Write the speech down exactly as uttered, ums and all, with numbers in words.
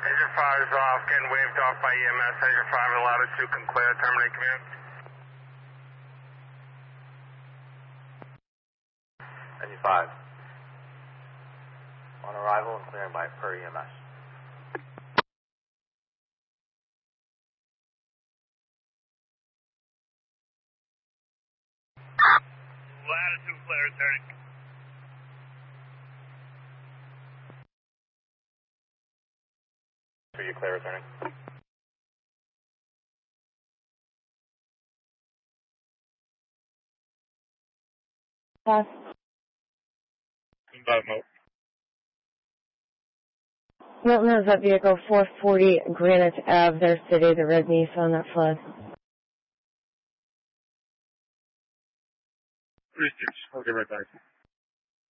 Agent five is off, getting waved off by E M S. Agent five and latitude can clear, terminate command. Agent five. On arrival and clearing by per E M S. Latitude clear, turning. Are you clear, returning? Pass. About mode. Milton has that vehicle four forty Granite Ave, their city, the red Nissan that fled. Three six. I'll get right back.